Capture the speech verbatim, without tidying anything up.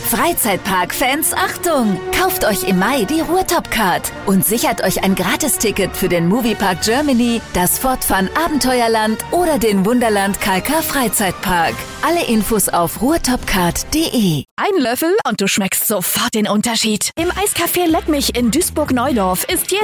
Freizeitpark-Fans, Achtung! Kauft euch im Mai die Ruhrtop-Card und sichert euch ein Gratisticket für den Moviepark Germany, das Fortfun Abenteuerland oder den Wunderland K K Freizeitpark. Alle Infos auf ruhrtopcard punkt de. Ein Löffel und du schmeckst sofort den Unterschied. Im Eiscafé Leck mich in Duisburg-Neudorf ist jeder